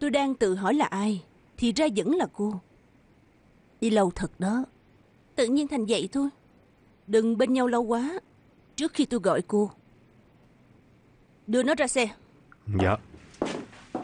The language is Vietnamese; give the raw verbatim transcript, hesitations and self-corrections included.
tôi đang tự hỏi là ai, thì ra vẫn là cô. Đi lâu thật đó. Tự nhiên thành vậy thôi. Đừng bên nhau lâu quá. Trước khi tôi gọi cô. Đưa nó ra xe. Dạ.